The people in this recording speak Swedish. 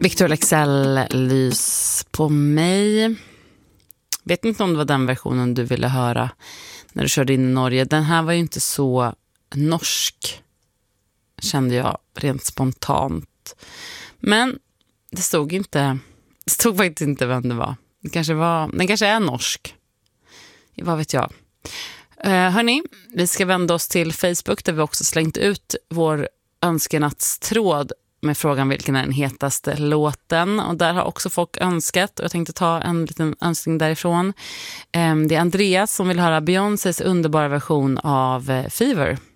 Victor Leksell, Lys på mig. Vet inte om det var den versionen du ville höra när du körde in i Norge. Den här var ju inte så norsk, kände jag rent spontant. Men det stod faktiskt inte vem det var. Den kanske är norsk. Vad vet jag. Hörni, vi ska vända oss till Facebook där vi också slängt ut vår önskenattstråd med frågan vilken är den hetaste låten. Och där har också folk önskat och jag tänkte ta en liten önskning därifrån. Det är Andreas som vill höra Beyoncés underbara version av Fever.